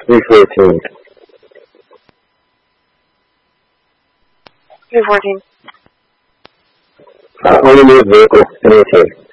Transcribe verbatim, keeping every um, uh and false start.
three fourteen. three fourteen. Uh, only move vehicle, N O T.